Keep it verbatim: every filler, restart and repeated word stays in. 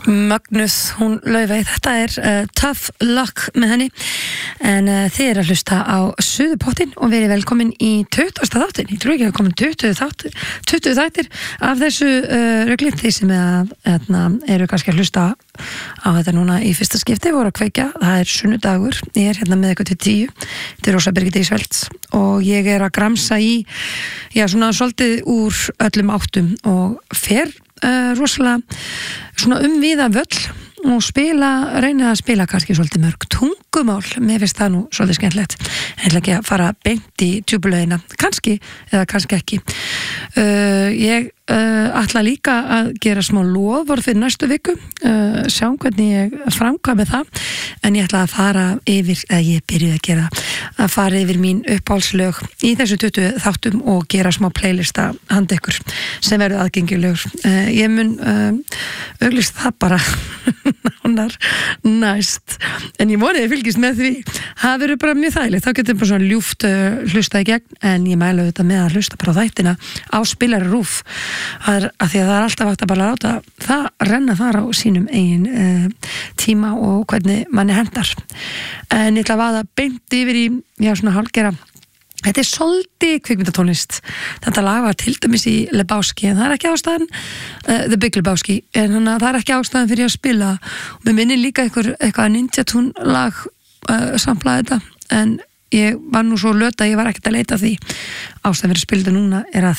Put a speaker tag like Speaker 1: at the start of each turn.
Speaker 1: Mögnuð, hún Laufey, þetta er uh, Tough Luck með henni en uh, þið er að hlusta á Suðupottin og verið velkomin í tuttugasta þáttin, ég trú ekki að komin tuttugu þáttir, tuttugu þættir af þessu uh, rögli, þeir sem að, að, eru kannski að hlusta á þetta núna í fyrsta skipti voru að kveikja, það er sunnudagur, ég er hérna með eitthvað til tíu, þetta er Rósa Birgitta í Svelts og ég er að gramsa í já svona svolítið úr öllum áttum og fer Uh, rosalega svona umvíða völl og spila, reyna að spila kannski svolítið mörg tungumál, mér finnst það nú svolítið skemmtilegt, ég ætla ekki að fara beint í djúpulauðina, kannski eða kannski ekki uh, ég uh, ætla líka að gera smá loforð fyrir næstu viku uh, sjáum hvernig ég framkvæmi það en ég ætla að fara yfir eða ég byrjuði að gera að fara yfir mín uppáhaldslög í þessu tuttugu þáttum og gera smá playlista handa ykkur sem verður aðgengilegur uh, ég mun uh, auglýst það bara nánar næst en ég vonið að fylgist með því það verður bara mjög þægilegt, þá getur bara svona ljúft uh, hlusta í gegn en ég mæla auðvitað með að hlusta bara á þættina á Spilari RÚV að, að því að það er alltaf hægt að bara láta það renna þar á sínum eigin uh, tíma og hvernig manni hendar en ég ætla að vaða beint yfir í já svona hálfgera þetta er svolítið kvikmyndatónlist þetta lag var til dæmis í Lebowski en það er ekki ástæðan uh, The Big Lebowski en hana, það er ekki ástæðan fyrir að spila og mér minnir líka einhver, eitthvað Ninja Tune lag uh, samplaði þetta en ég var nú svo löt að ég var ekkert að leita því ástæðan fyrir að spila þetta núna er að